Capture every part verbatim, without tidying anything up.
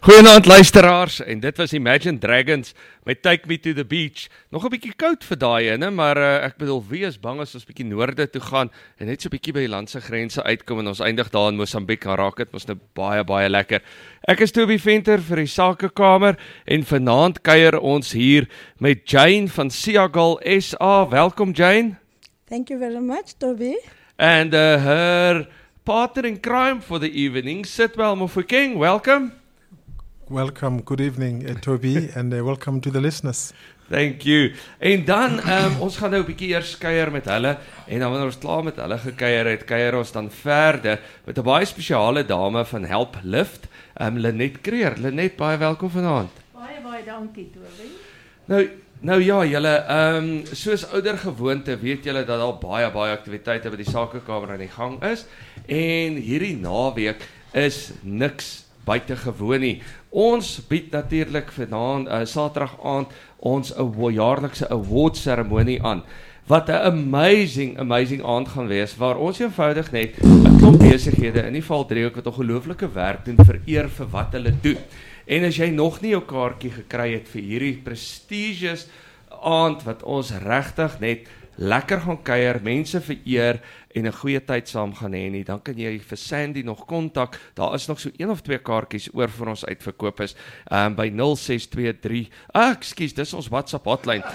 Goeienaand luisteraars, en dit was Imagine Dragons met Take Me to the Beach. Nog 'n bietjie koud vir daai ene, maar uh, ek bedoel, wie is bang as ons bietjie noorde toe gaan en net so bietjie by die land se grense uitkom en ons eindig daar in Mosambiek, dan raak dit mos nou baie baie lekker. Ek is Toby Venter vir die Sakekamer en vanaand kuier ons hier met Jane van Siagal S A. Welkom Jane. Thank you very much, Toby. And uh, her partner in crime for the evening, Sitwell Mofokeng. Welcome. Welcome, good evening uh, Toby, and uh, welcome to the listeners. Thank you. En dan, um, ons gaan nou 'n bietjie eers kuier met hulle, en dan wanneer ons klaar met hulle gekuier het, kuier ons dan verder met 'n baie spesiale dame van Help Lift, um, Lenet Kreer. Lenet, baie welkom vanaand. Baie, baie dankie, Toby. Nou, nou ja, julle, um, soos ouer gewoonte, weet julle dat daar baie, baie aktiwiteite by die Sakekamer aan die gang is, en hierdie naweek is niks buitengewoon nie. Ons bied natuurlik vanaand, uh, Saterdag aand, ons jaarlikse award seremonie aan, wat 'n amazing, amazing aand gaan wees, waar ons eenvoudig net 'n klomp besighede, in die val drie ook, wat ongelooflike werk doen, vereer vir wat hulle doen. En as jy nog nie jou kaartjie gekry het vir hierdie prestigious aand, wat ons regtig net lekker gaan kuier, mense vereer en 'n goeie tyd saam gaan hê nie, dan kan jy vir Sandy nog kontak. Daar is nog so een of twee kaartjies oor vir ons uitverkoop is, um, by nul ses twee drie, ah, ekskuus, dis ons WhatsApp hotline.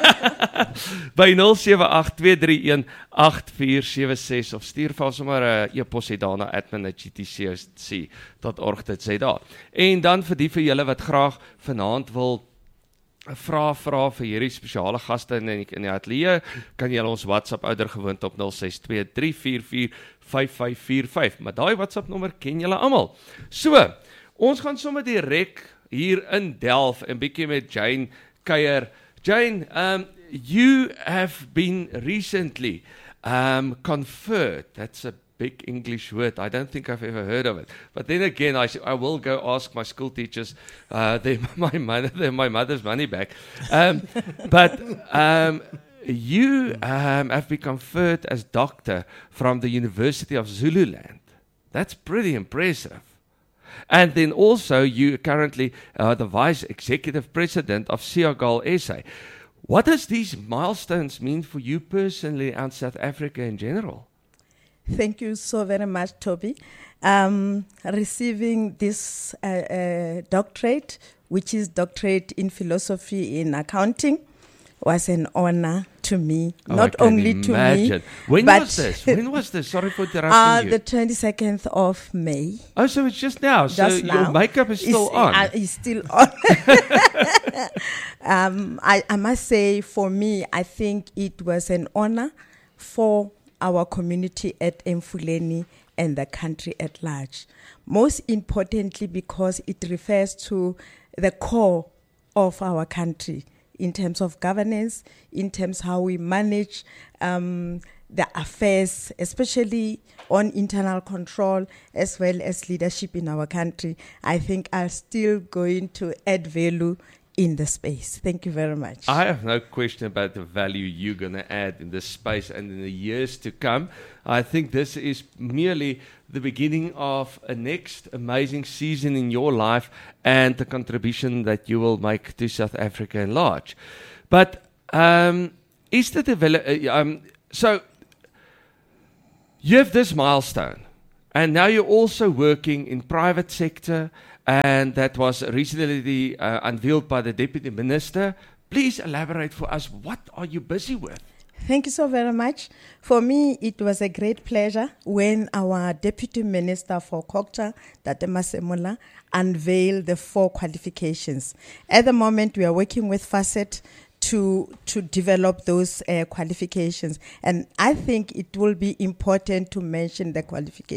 By nul sewe agt twee drie een agt vier sewe ses, of stuur vir ons sommer 'n uh, e-pos het daarna admin at g t c c dot org dot z a. En dan vir die vir julle wat graag vanaand wil vra vra vir hierdie spesiale gaste in die, in die ateljee, kan jy ons WhatsApp oudergewoonte op nul ses twee drie vier vier vyf vyf vier vyf, maar daai WhatsApp nommer ken julle almal. So, ons gaan sommer direk hier in Delf en bietjie met Jane kuier. Jane, um, you have been recently um, conferred, that's a big English word. I don't think I've ever heard of it. But then again, I, I will go ask my school teachers uh, they, my, mother, my mother's money back. Um, but um, you um, have been conferred as doctor from the University of Zululand. That's pretty impressive. And then also, you currently are the vice executive president of Siagal S A. What does these milestones mean for you personally and South Africa in general? Thank you so very much, Toby. Um, receiving this uh, uh, doctorate, which is doctorate in philosophy in accounting, was an honor to me. Oh, Not only imagine. to me, when but was this? When was this? Sorry for interrupting uh, you. the twenty-second of May. Oh, so it's just now. Just so now. Your makeup is still It's, on. Uh, it's still on. um, I, I must say, for me, I think it was an honor for our community at Emfuleni and the country at large. Most importantly, because it refers to the core of our country in terms of governance, in terms how we manage um, the affairs, especially on internal control, as well as leadership in our country. I think are still going to add value in the space. Thank you very much. I have no question about the value you're going to add in this space and in the years to come. I think this is merely the beginning of a next amazing season in your life and the contribution that you will make to South Africa at large. But um, is the develop? Uh, um, so you have this milestone, and now you're also working in private sector. And that was recently uh, unveiled by the Deputy Minister. Please elaborate for us, what are you busy with? Thank you so very much. For me, it was a great pleasure when our Deputy Minister for Culture, Tate Masemola, unveiled the four qualifications. At the moment, we are working with Facet to to develop those uh, qualifications. And I think it will be important to mention the qualifications.